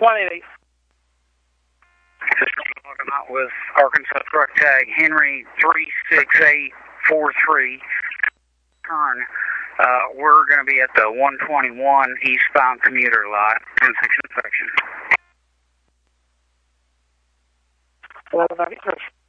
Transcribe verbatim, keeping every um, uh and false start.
one eighty. Talking out with Arkansas Truck Tag Henry three six eight four three. Turn. Uh, we're going to be at the one twenty-one eastbound commuter lot. Intersection section. eleven ninety-three.